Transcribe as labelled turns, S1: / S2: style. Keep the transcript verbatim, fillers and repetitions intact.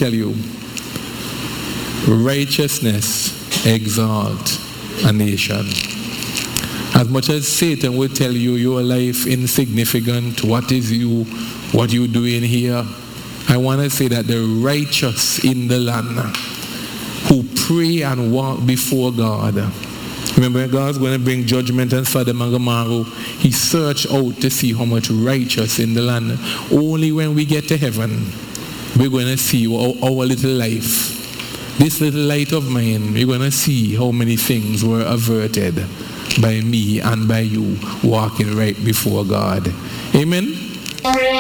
S1: tell you, righteousness exalt a nation. As much as Satan will tell you your life insignificant, what is you, what you doing here, I want to say that the righteous in the land who pray and walk before God. Remember, when God's going to bring judgment on Sodom and Gomorrah, he searched out to see how much righteous in the land. Only when we get to heaven, we're going to see our, our little life. This little light of mine, we're going to see how many things were averted by me and by you walking right before God. Amen?